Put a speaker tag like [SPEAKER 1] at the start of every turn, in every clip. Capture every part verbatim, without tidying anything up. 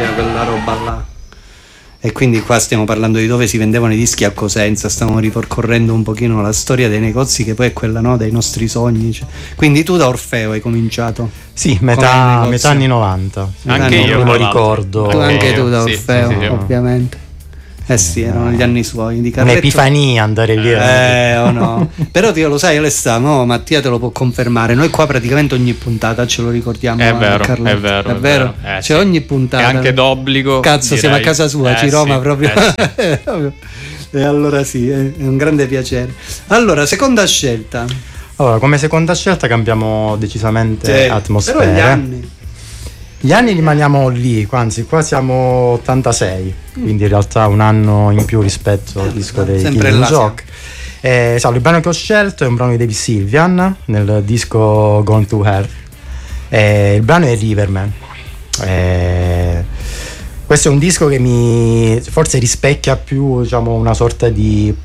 [SPEAKER 1] Italia, quella roba là. E quindi qua stiamo parlando di dove si vendevano i dischi a Cosenza, stiamo ripercorrendo un pochino la storia dei negozi, che poi è quella, no, dei nostri sogni. Cioè. Quindi tu da Orfeo hai cominciato?
[SPEAKER 2] Sì, metà, metà anni novanta.
[SPEAKER 3] Anche io
[SPEAKER 2] me lo ricordo.
[SPEAKER 1] Tu, anche tu da
[SPEAKER 3] Sì,
[SPEAKER 1] Orfeo,
[SPEAKER 3] sì, sì,
[SPEAKER 1] ovviamente. Eh sì, erano gli anni suoi di Carretto.
[SPEAKER 2] Un'epifania andare lì.
[SPEAKER 1] Eh o no. Però Dio lo sai, Alessà, no, Mattia te lo può confermare. Noi qua praticamente ogni puntata ce lo ricordiamo.
[SPEAKER 3] È vero,
[SPEAKER 1] Carletto.
[SPEAKER 3] è vero,
[SPEAKER 1] È vero.
[SPEAKER 3] Eh,
[SPEAKER 1] cioè
[SPEAKER 3] sì.
[SPEAKER 1] ogni puntata.
[SPEAKER 3] È anche d'obbligo.
[SPEAKER 1] Cazzo,
[SPEAKER 3] direi.
[SPEAKER 1] siamo a casa sua,
[SPEAKER 3] eh,
[SPEAKER 1] ci Roma
[SPEAKER 3] sì,
[SPEAKER 1] proprio.
[SPEAKER 3] eh, sì.
[SPEAKER 1] E allora sì, è un grande piacere. Allora, seconda scelta.
[SPEAKER 2] Allora, come seconda scelta cambiamo decisamente
[SPEAKER 1] Sì,
[SPEAKER 2] atmosfera.
[SPEAKER 1] però gli anni.
[SPEAKER 2] Gli anni rimaniamo lì, anzi qua siamo ottantasei, quindi in realtà un anno in più rispetto al disco dei
[SPEAKER 1] Sempre
[SPEAKER 2] Killing
[SPEAKER 1] là
[SPEAKER 2] Joke. Eh, so, il brano che ho scelto è un brano di David Sylvian nel disco Gone to Hell. Eh, il brano è Riverman. Eh, questo è un disco che mi forse rispecchia più, diciamo, una sorta di,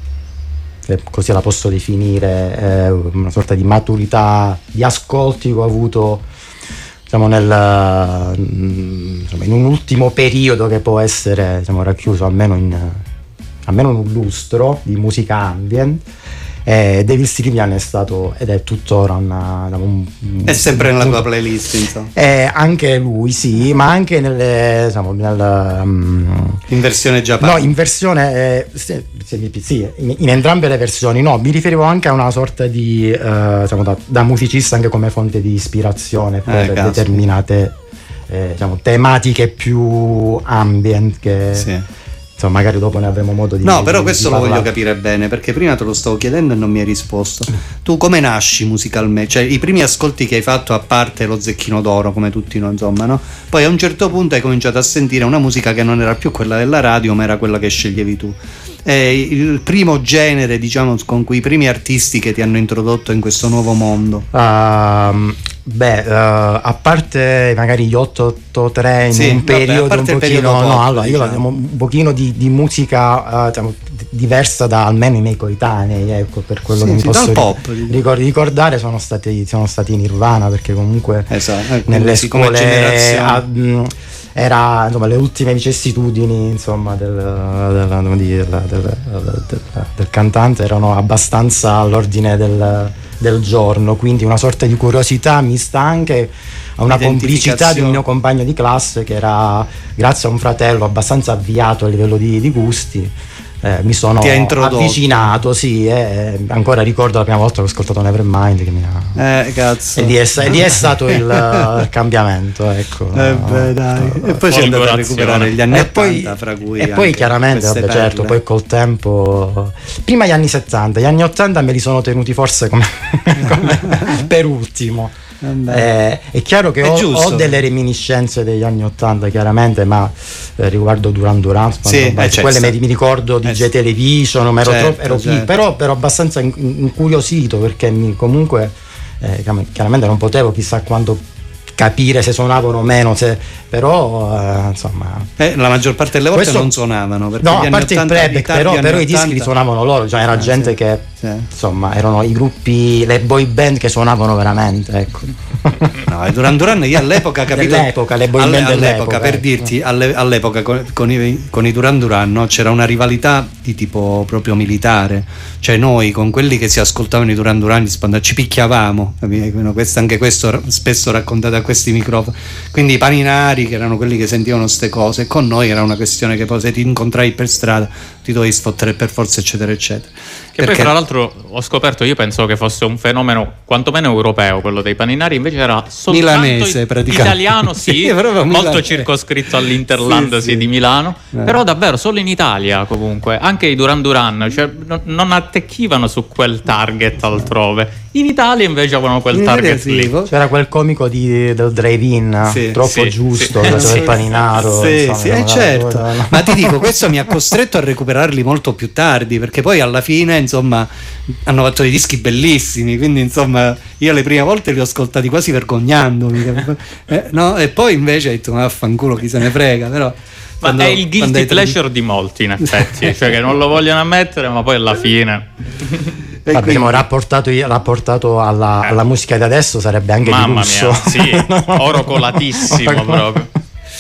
[SPEAKER 2] se così la posso definire, eh, una sorta di maturità di ascolti che ho avuto, diciamo, nel, insomma, in un ultimo periodo che può essere, diciamo, racchiuso almeno in almeno in un lustro di musica ambient. Eh, David Sylvian è stato ed è tuttora una, un,
[SPEAKER 1] È sempre nella
[SPEAKER 2] un,
[SPEAKER 1] tua playlist, insomma.
[SPEAKER 2] Eh, anche lui, sì, ma anche nelle, diciamo, nel, um,
[SPEAKER 1] in versione Japan.
[SPEAKER 2] No, in versione eh, sì, sì, in, in entrambe le versioni. No, mi riferivo anche a una sorta di eh, diciamo, da, da musicista, anche come fonte di ispirazione per
[SPEAKER 1] eh,
[SPEAKER 2] determinate eh, diciamo, tematiche più ambient che
[SPEAKER 1] sì.
[SPEAKER 2] Insomma, magari dopo ne avremo modo di
[SPEAKER 1] No, però
[SPEAKER 2] di,
[SPEAKER 1] questo
[SPEAKER 2] di
[SPEAKER 1] lo voglio capire bene, perché prima te lo stavo chiedendo e non mi hai risposto. Tu come nasci musicalmente? Cioè, i primi ascolti che hai fatto, a parte lo Zecchino d'Oro, come tutti noi, insomma, no? Poi a un certo punto hai cominciato a sentire una musica che non era più quella della radio, ma era quella che sceglievi tu. E il primo genere, diciamo, con cui i primi artisti che ti hanno introdotto in questo nuovo mondo?
[SPEAKER 2] Uh, beh, uh, a parte magari gli otto otto tre in
[SPEAKER 1] sì,
[SPEAKER 2] un periodo
[SPEAKER 1] vabbè,
[SPEAKER 2] un pochino,
[SPEAKER 1] pop,
[SPEAKER 2] no, allora
[SPEAKER 1] diciamo.
[SPEAKER 2] io diciamo, un pochino di, di musica uh, diciamo, diversa da almeno i miei coetanei, ecco, per quello
[SPEAKER 1] sì,
[SPEAKER 2] che mi
[SPEAKER 1] sì,
[SPEAKER 2] posso
[SPEAKER 1] pop,
[SPEAKER 2] ricord- ricordare sono stati, sono stati Nirvana, perché comunque
[SPEAKER 1] esatto, eh,
[SPEAKER 2] nelle
[SPEAKER 1] sì, come
[SPEAKER 2] scuole a, mh, era, insomma, le ultime vicissitudini, insomma, del, del, del, del, del, del cantante erano abbastanza all'ordine del, del giorno, quindi una sorta di curiosità mista anche a una complicità di un mio compagno di classe che era, grazie a un fratello abbastanza avviato a livello di, di gusti, eh, mi sono avvicinato, sì, eh, ancora ricordo la prima volta che ho ascoltato Nevermind, che mi ha
[SPEAKER 1] eh, cazzo.
[SPEAKER 2] E lì è, e lì è stato il, il cambiamento, ecco.
[SPEAKER 1] Eh beh, dai. E poi si è andato a recuperare gli anni ottanta, fra cui
[SPEAKER 2] e poi chiaramente, vabbè, certo, poi col tempo, prima gli anni settanta, gli anni ottanta me li sono tenuti forse come, come per ultimo. Eh, è chiaro che è ho, ho delle reminiscenze degli anni ottanta, chiaramente, ma eh, riguardo Duran Duran,
[SPEAKER 1] sì, eh,
[SPEAKER 2] quelle
[SPEAKER 1] certo.
[SPEAKER 2] mi, mi ricordo di
[SPEAKER 1] eh,
[SPEAKER 2] J Television, ero,
[SPEAKER 1] certo,
[SPEAKER 2] troppo, ero
[SPEAKER 1] certo.
[SPEAKER 2] però, però abbastanza incuriosito, perché mi, comunque eh, chiaramente non potevo chissà quanto capire se suonavano o meno, se, però eh, insomma
[SPEAKER 1] eh, la maggior parte delle volte
[SPEAKER 2] questo,
[SPEAKER 1] non suonavano, perché
[SPEAKER 2] no, a parte il playback, però, però i dischi li suonavano loro, cioè era ah, gente sì, che sì. insomma erano i gruppi, le boy band che suonavano veramente, ecco.
[SPEAKER 1] No, e Duran Duran io all'epoca capito
[SPEAKER 2] dell'epoca, le boy band
[SPEAKER 1] alle,
[SPEAKER 2] dell'epoca,
[SPEAKER 1] all'epoca per
[SPEAKER 2] eh.
[SPEAKER 1] dirti alle, all'epoca con, con, i, con i Duran Duran, no, c'era una rivalità di tipo proprio militare, cioè noi con quelli che si ascoltavano i Duran Duran ci picchiavamo, questo, anche questo spesso raccontato a questi microfoni, quindi i paninari che erano quelli che sentivano ste cose, e con noi era una questione che poi se ti incontrai per strada ti dovevi sfottere per forza, eccetera eccetera.
[SPEAKER 3] Che perché poi fra l'altro ho scoperto, io penso che fosse un fenomeno quantomeno europeo quello dei paninari, invece era soltanto
[SPEAKER 1] milanese, praticamente
[SPEAKER 3] italiano, sì,
[SPEAKER 1] sì,
[SPEAKER 3] molto
[SPEAKER 1] milanese.
[SPEAKER 3] circoscritto all'Interland sì, sì. di Milano, eh. però davvero solo in Italia comunque, anche i Duran Duran, cioè, non, non attecchivano su quel target altrove. In Italia invece avevano quel in target
[SPEAKER 1] sì,
[SPEAKER 3] lì.
[SPEAKER 2] C'era quel comico di, del drive-in, sì, troppo sì, giusto, sì, sì, del paninaro.
[SPEAKER 1] Sì,
[SPEAKER 2] insomma,
[SPEAKER 1] sì, eh, certo. No. Ma ti dico, questo mi ha costretto a recuperarli molto più tardi, perché poi alla fine, insomma, hanno fatto dei dischi bellissimi, quindi insomma, io le prime volte li ho ascoltati quasi vergognandomi. eh, no? E poi invece ho detto, ma vaffanculo, chi se ne frega, però...
[SPEAKER 3] Ma
[SPEAKER 1] quando,
[SPEAKER 3] è il guilty pleasure di molti, in effetti, cioè che non lo vogliono ammettere, ma poi alla fine...
[SPEAKER 2] Vabbè, quindi, rapportato, rapportato alla, alla musica di adesso sarebbe anche
[SPEAKER 3] mamma
[SPEAKER 2] di lusso.
[SPEAKER 3] Mia, sì, oro colatissimo proprio.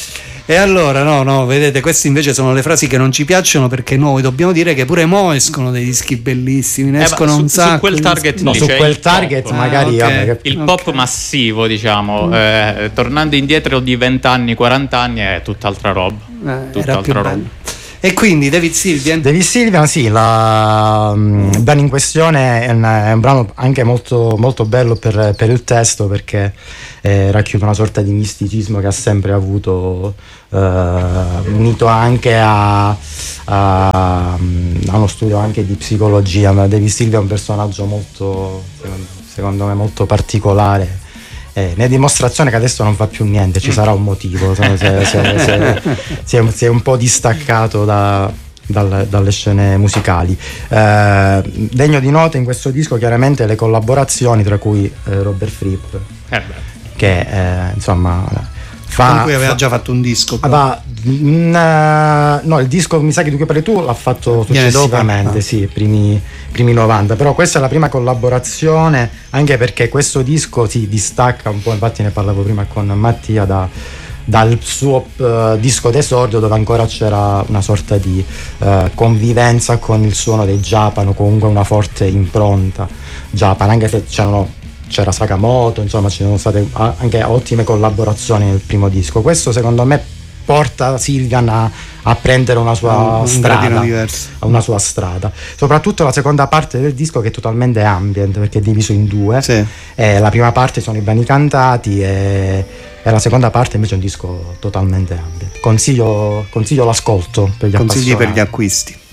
[SPEAKER 1] E allora, no, no, vedete, queste invece sono le frasi che non ci piacciono, perché noi dobbiamo dire che pure mo escono dei dischi bellissimi, ne
[SPEAKER 3] Eh,
[SPEAKER 1] escono
[SPEAKER 3] su,
[SPEAKER 1] un sacco.
[SPEAKER 3] Su quel target,
[SPEAKER 2] no,
[SPEAKER 3] lì
[SPEAKER 2] su
[SPEAKER 3] c'è
[SPEAKER 2] quel
[SPEAKER 3] il
[SPEAKER 2] target
[SPEAKER 3] pop.
[SPEAKER 2] magari
[SPEAKER 1] Ah, okay.
[SPEAKER 2] vabbè,
[SPEAKER 3] Il
[SPEAKER 1] Ok.
[SPEAKER 3] pop massivo, diciamo, eh, tornando indietro di venti anni, quaranta anni, è tutt'altra roba.
[SPEAKER 1] Eh, era
[SPEAKER 3] tutt'altra
[SPEAKER 1] più
[SPEAKER 3] roba.
[SPEAKER 1] bello. E quindi David Sylvian?
[SPEAKER 2] David Sylvian, sì, la, mm, il brano in questione è un, è un brano anche molto, molto bello per, per il testo, perché eh, racchiude una sorta di misticismo che ha sempre avuto, eh, unito anche a, a, a uno studio anche di psicologia. Ma David Sylvian è un personaggio molto, secondo, secondo me, molto particolare. Eh, ne dimostrazione che adesso non fa più niente, ci sarà un motivo, se, se, se, se, si, è, si è un po' distaccato da, dal, dalle scene musicali. Eh, degno di nota in questo disco chiaramente le collaborazioni, tra cui eh, Robert Fripp,
[SPEAKER 3] Eh beh.
[SPEAKER 2] che eh, insomma fa,
[SPEAKER 1] Con cui aveva
[SPEAKER 2] fa-
[SPEAKER 1] già fatto un disco. poi.
[SPEAKER 2] va, n- no, il disco mi sa che di cui parli tu l'ha fatto
[SPEAKER 1] Viene dopo,
[SPEAKER 2] successivamente,
[SPEAKER 1] ah.
[SPEAKER 2] sì, primi, primi novanta, però questa è la prima collaborazione, anche perché questo disco si distacca un po', infatti ne parlavo prima con Mattia, da, dal suo uh, disco d'esordio, dove ancora c'era una sorta di uh, convivenza con il suono dei Japan, o comunque una forte impronta Japan, anche se c'erano c'era Sakamoto, insomma ci sono state anche ottime collaborazioni nel primo disco. Questo secondo me porta Sylvian a, a prendere una sua
[SPEAKER 1] Un- un
[SPEAKER 2] strada,
[SPEAKER 1] gradino diverso.
[SPEAKER 2] a una sua strada, soprattutto la seconda parte del disco, che è totalmente ambient, perché è diviso in due.
[SPEAKER 1] Sì.
[SPEAKER 2] Eh, la prima parte sono i brani cantati e, e la seconda parte invece è un disco totalmente ambient. Consiglio, consiglio l'ascolto per gli
[SPEAKER 1] Consigli per
[SPEAKER 2] appassionati.
[SPEAKER 1] gli acquisti.